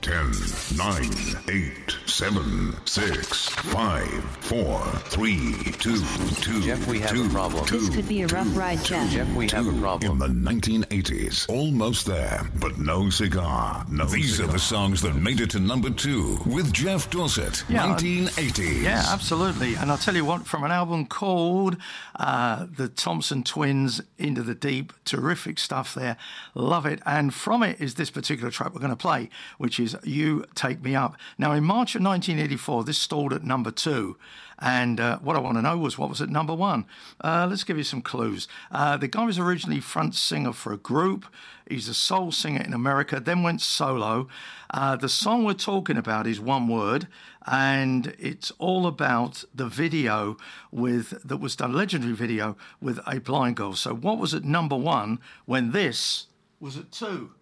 10, 9, 8, 7, 6, 5, 4, 3, 2, 2. Jeff, we have a problem. This could be a rough ride, Jeff. Jeff, we have a problem. In the 1980s, almost there, but no cigar. These are the songs that made it to number 2 with Jeff Dorset, 1980s. Yeah, absolutely. And I'll tell you what, from an album called The Thompson Twins, Into the Deep, terrific stuff there. Love it. And from it is this particular track we're going to play, which is You Take Me Up. Now, in March of 1984, this stalled at number 2. And what I want to know was what was at number 1. Let's give you some clues. The guy was originally front singer for a group. He's a soul singer in America, then went solo. The song we're talking about is one word, and it's all about the video that was done, legendary video with a blind girl. So what was at number 1 when this was at 2?